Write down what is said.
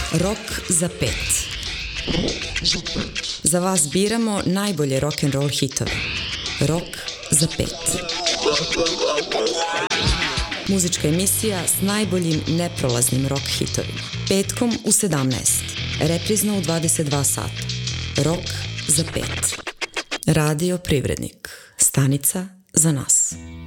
Rok za pet. Za vas biramo najbolje rock'n'roll hitove. Rok za pet. Muzička emisija s najboljim neprolaznim rock hitovima. Petkom u 17. Reprizno u 22 sata. Rok za pet. Radio Privrednik. Stanica za nas.